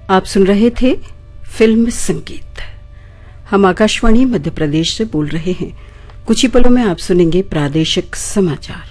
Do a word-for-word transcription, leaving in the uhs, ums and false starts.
आप सुन रहे थे फिल्म संगीत। हम आकाशवाणी मध्य प्रदेश से बोल रहे हैं। कुछ ही पलों में आप सुनेंगे प्रादेशिक समाचार।